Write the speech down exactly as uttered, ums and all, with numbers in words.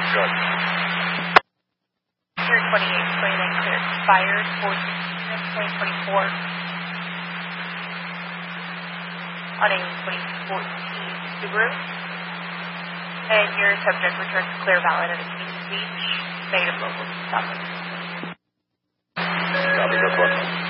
Good. Year twenty-eight twenty-nine clear expired for twenty twenty-four on a twenty fourteen Subaru. And your subject returns clear valid at a Kings Beach, state of local South. Copy, good one.